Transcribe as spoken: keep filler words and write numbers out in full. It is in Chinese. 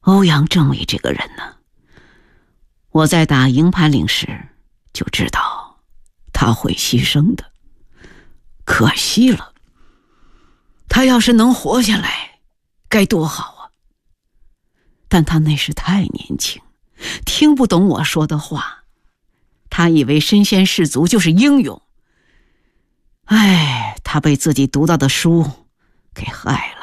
欧阳政委这个人呢，我在打营盘岭时就知道他会牺牲的，可惜了。他要是能活下来，该多好啊！但他那时太年轻，听不懂我说的话，他以为身先士卒就是英勇。哎，他被自己读到的书给害